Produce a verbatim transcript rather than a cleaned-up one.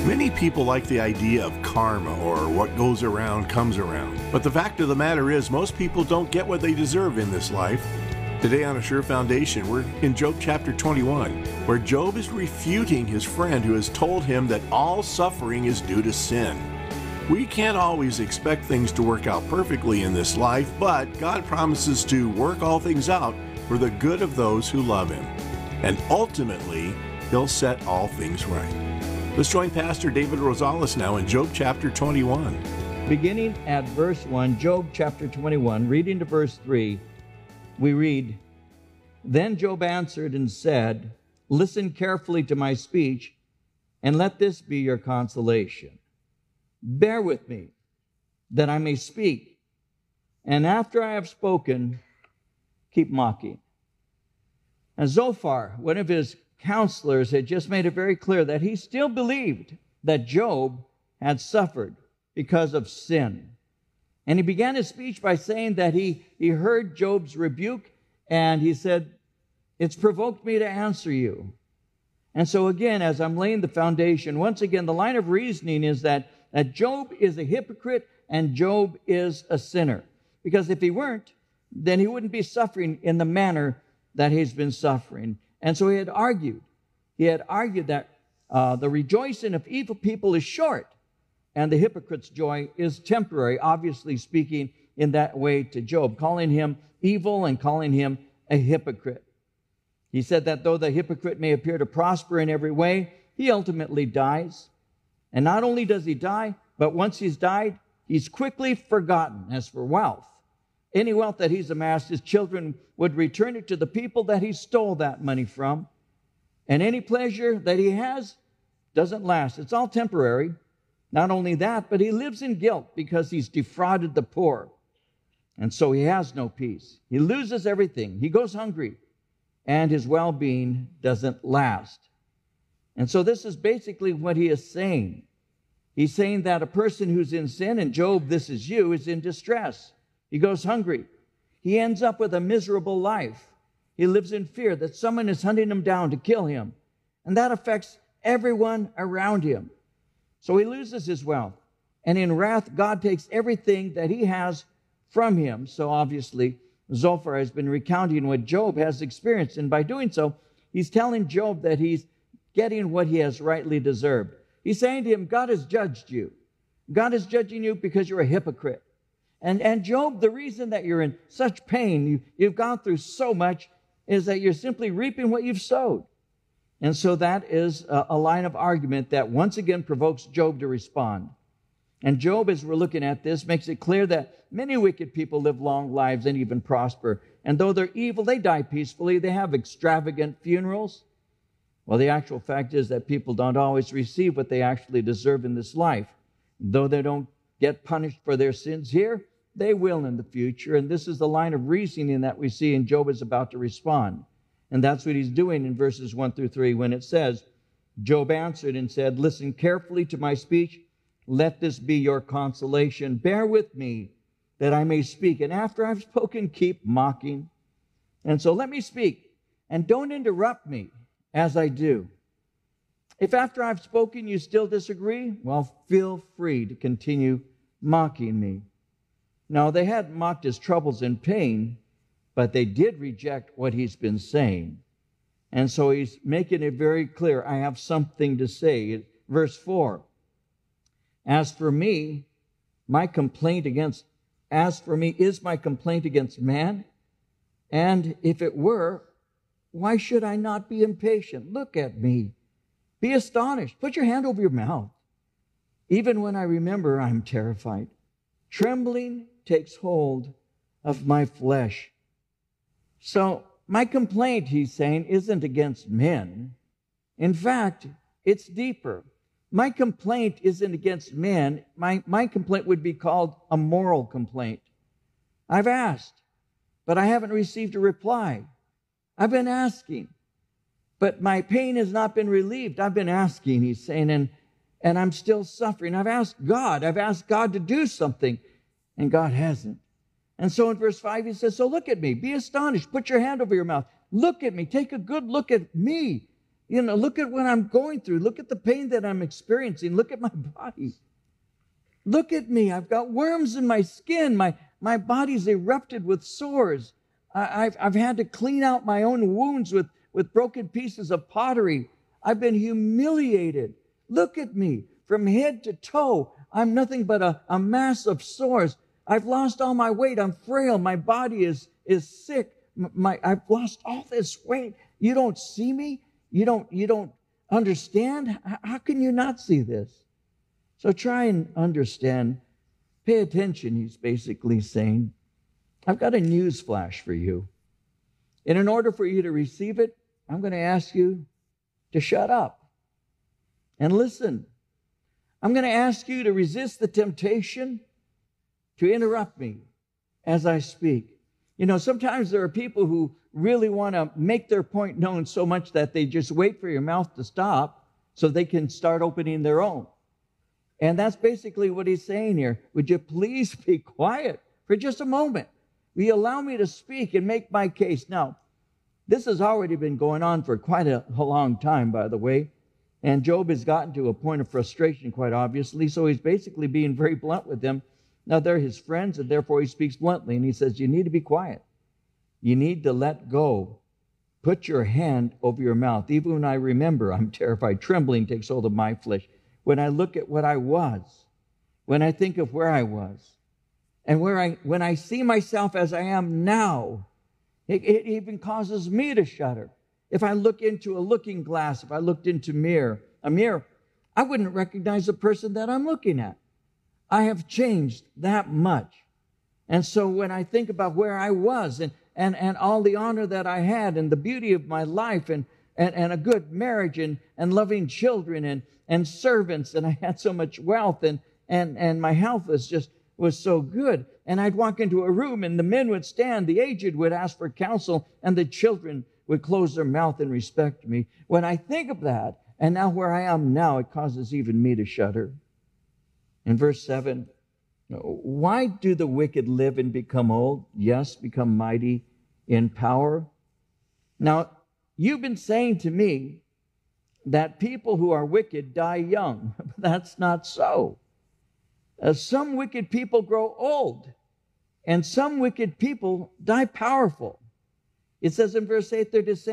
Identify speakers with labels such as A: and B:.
A: Many people like the idea of karma, or what goes around comes around. But the fact of the matter is, most people don't get what they deserve in this life. Today on A Sure Foundation, we're in Job chapter twenty-one, where Job is refuting his friend who has told him that all suffering is due to sin. We can't always expect things to work out perfectly in this life, but God promises to work all things out for the good of those who love Him. And ultimately, He'll set all things right. Let's join Pastor David Rosales now in Job chapter twenty-one.
B: Beginning at verse one, Job chapter twenty-one, reading to verse three, we read, "Then Job answered and said, 'Listen carefully to my speech, and let this be your consolation. Bear with me, that I may speak, and after I have spoken, keep mocking.'" And Zophar, one of his counselors, had just made it very clear that he still believed that Job had suffered because of sin. And he began his speech by saying that he, he heard Job's rebuke, and he said, "It's provoked me to answer you." And so again, as I'm laying the foundation, once again, the line of reasoning is that, that Job is a hypocrite and Job is a sinner. Because if he weren't, then he wouldn't be suffering in the manner that he's been suffering. And so he had argued. He had argued that uh, the rejoicing of evil people is short, and the hypocrite's joy is temporary, obviously speaking in that way to Job, calling him evil and calling him a hypocrite. He said that though the hypocrite may appear to prosper in every way, he ultimately dies. And not only does he die, but once he's died, he's quickly forgotten. As for wealth, any wealth that he's amassed, his children would return it to the people that he stole that money from. And any pleasure that he has doesn't last. It's all temporary. Not only that, but he lives in guilt because he's defrauded the poor. And so he has no peace. He loses everything. He goes hungry, and his well-being doesn't last. And so this is basically what he is saying. He's saying that a person who's in sin, and Job, this is you, is in distress. He goes hungry. He ends up with a miserable life. He lives in fear that someone is hunting him down to kill him. And that affects everyone around him. So he loses his wealth. And in wrath, God takes everything that he has from him. So obviously, Zophar has been recounting what Job has experienced. And by doing so, he's telling Job that he's getting what he has rightly deserved. He's saying to him, God has judged you. God is judging you because you're a hypocrite. And, and Job, the reason that you're in such pain, you, you've gone through so much, is that you're simply reaping what you've sowed. And so that is a, a line of argument that once again provokes Job to respond. And Job, as we're looking at this, makes it clear that many wicked people live long lives and even prosper. And though they're evil, they die peacefully. They have extravagant funerals. Well, the actual fact is that people don't always receive what they actually deserve in this life. Though they don't get punished for their sins here, they will in the future. And this is the line of reasoning that we see, and Job is about to respond. And that's what he's doing in verses one through three when it says, Job answered and said, "Listen carefully to my speech. Let this be your consolation. Bear with me that I may speak. And after I've spoken, keep mocking. And so let me speak, and don't interrupt me as I do. If after I've spoken you still disagree, well, feel free to continue mocking me." Now, they hadn't mocked his troubles and pain, but they did reject what he's been saying. And so he's making it very clear, I have something to say. Verse four, As for me, my complaint against, as for me is my complaint against man, and if it were, why should I not be impatient? Look at me. Be astonished. Put your hand over your mouth. Even when I remember, I'm terrified. Trembling takes hold of my flesh. So my complaint, he's saying, isn't against men. In fact, it's deeper. My complaint isn't against men. My, my complaint would be called a moral complaint. I've asked, but I haven't received a reply. I've been asking, but my pain has not been relieved. I've been asking, he's saying, and, and I'm still suffering. I've asked God. I've asked God to do something, and God hasn't. And so in verse five, he says, so look at me. Be astonished. Put your hand over your mouth. Look at me. Take a good look at me. You know, look at what I'm going through. Look at the pain that I'm experiencing. Look at my body. Look at me. I've got worms in my skin. My, my body's erupted with sores. I, I've, I've had to clean out my own wounds with, with broken pieces of pottery. I've been humiliated. Look at me. From head to toe, I'm nothing but a, a mass of sores. I've lost all my weight. I'm frail. My body is, is sick. My, I've lost all this weight. You don't see me? You don't, you don't understand? How can you not see this? So try and understand. Pay attention, he's basically saying. I've got a news flash for you. And in order for you to receive it, I'm going to ask you to shut up and listen. I'm going to ask you to resist the temptation to interrupt me as I speak. You know, sometimes there are people who really want to make their point known so much that they just wait for your mouth to stop so they can start opening their own. And that's basically what he's saying here. Would you please be quiet for just a moment? Will you allow me to speak and make my case? Now, this has already been going on for quite a, a long time, by the way. And Job has gotten to a point of frustration, quite obviously. So he's basically being very blunt with them. Now, they're his friends, and therefore he speaks bluntly. And he says, you need to be quiet. You need to let go. Put your hand over your mouth. Even when I remember, I'm terrified. Trembling takes hold of my flesh. When I look at what I was, when I think of where I was, and where I, when I see myself as I am now, it, it even causes me to shudder. If I look into a looking glass, if I looked into mirror, a mirror, I wouldn't recognize the person that I'm looking at. I have changed that much. And so when I think about where I was and, and, and all the honor that I had and the beauty of my life and, and, and a good marriage and, and loving children and, and servants, and I had so much wealth and, and, and my health was just was so good. And I'd walk into a room and the men would stand, the aged would ask for counsel, and the children would close their mouth and respect me. When I think of that, and now where I am now, it causes even me to shudder. In verse seven, why do the wicked live and become old? Yes, become mighty in power. Now, you've been saying to me that people who are wicked die young. That's not so. Uh, some wicked people grow old, and some wicked people die powerful. It says in verse eight, their descendants